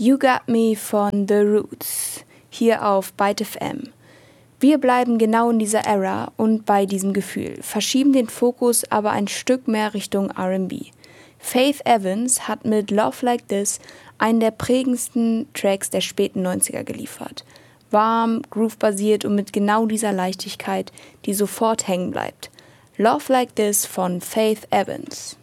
You Got Me von The Roots, hier auf Byte FM. Wir bleiben genau in dieser Ära und bei diesem Gefühl, verschieben den Fokus aber ein Stück mehr Richtung R&B. Faith Evans hat mit Love Like This einen der prägendsten Tracks der späten 90er geliefert. Warm, groove-basiert und mit genau dieser Leichtigkeit, die sofort hängen bleibt. Love Like This von Faith Evans.